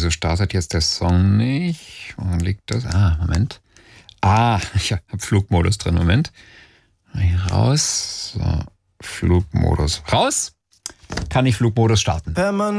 wieso startet jetzt der Song nicht? Wo liegt das? Moment. Ich habe Flugmodus drin. Moment. Hier raus. So, Flugmodus. Raus. Kann ich Flugmodus starten.